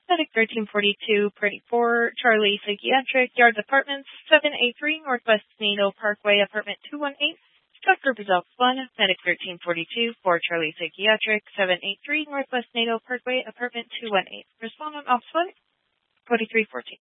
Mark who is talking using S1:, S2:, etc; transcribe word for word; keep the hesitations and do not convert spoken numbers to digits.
S1: Medic thirteen forty-two, Pretty four, Charlie Psychiatric, Yard Apartments, seven eighty-three, Northwest Nato Parkway, Apartment two one eight. Drug Group Results one, Medic thirteen forty-two, for Charlie Psychiatric, seven eighty-three, Northwest Nato Parkway, Apartment two one eight. Respondent Ops one, forty-three fourteen.